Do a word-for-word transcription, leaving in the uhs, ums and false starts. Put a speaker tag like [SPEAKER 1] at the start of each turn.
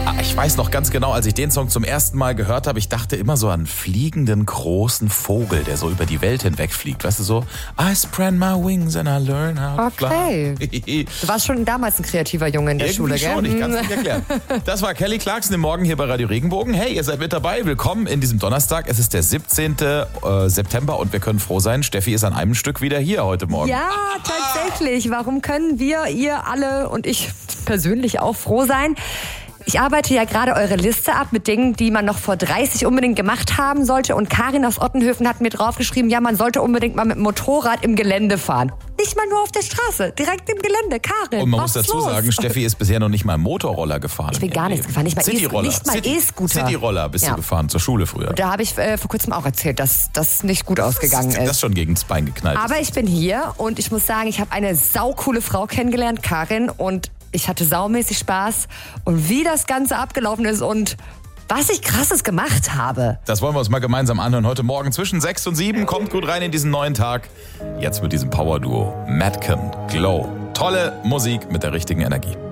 [SPEAKER 1] Ich weiß noch ganz genau, als ich den Song zum ersten Mal gehört habe, ich dachte immer so an einen fliegenden großen Vogel, der so über die Welt hinwegfliegt. Weißt du, so I spread my wings and I learn how to
[SPEAKER 2] Okay.
[SPEAKER 1] fly.
[SPEAKER 2] Du warst schon damals ein kreativer Junge in der
[SPEAKER 1] Irgendwie
[SPEAKER 2] Schule,
[SPEAKER 1] schon,
[SPEAKER 2] gell?
[SPEAKER 1] ich kann es nicht erklären. Das war Kelly Clarkson im Morgen hier bei Radio Regenbogen. Hey, ihr seid mit dabei. Willkommen in diesem Donnerstag. Es ist der siebzehnten September und wir können froh sein, Steffi ist an einem Stück wieder hier heute Morgen.
[SPEAKER 2] Ja, tatsächlich. Warum können wir, ihr alle und ich persönlich auch froh sein? Ich arbeite ja gerade eure Liste ab mit Dingen, die man noch vor dreißig unbedingt gemacht haben sollte. Und Karin aus Ottenhöfen hat mir draufgeschrieben, ja, man sollte unbedingt mal mit dem Motorrad im Gelände fahren. Nicht mal nur auf der Straße, direkt im Gelände. Karin,
[SPEAKER 1] Und man
[SPEAKER 2] was
[SPEAKER 1] muss dazu
[SPEAKER 2] los?
[SPEAKER 1] sagen, Steffi ist bisher noch nicht mal Motorroller gefahren.
[SPEAKER 2] Ich bin gar nichts gefahren, nicht mal
[SPEAKER 1] Cityroller.
[SPEAKER 2] E- nicht mal
[SPEAKER 1] City-
[SPEAKER 2] E-Scooter.
[SPEAKER 1] Cityroller bist
[SPEAKER 2] Ja.
[SPEAKER 1] du gefahren, zur Schule früher.
[SPEAKER 2] Da habe ich äh, vor kurzem auch erzählt, dass das nicht gut ausgegangen
[SPEAKER 1] Das
[SPEAKER 2] ist.
[SPEAKER 1] ist schon gegen das Bein geknallt.
[SPEAKER 2] Aber ich bin hier und ich muss sagen, ich habe eine saucoole Frau kennengelernt, Karin, und ich hatte saumäßig Spaß. Und wie das Ganze abgelaufen ist und was ich Krasses gemacht habe.
[SPEAKER 1] Das wollen wir uns mal gemeinsam anhören. Heute Morgen zwischen sechs und sieben. Kommt gut rein in diesen neuen Tag. Jetzt mit diesem Power-Duo Madcon Glow. Tolle Musik mit der richtigen Energie.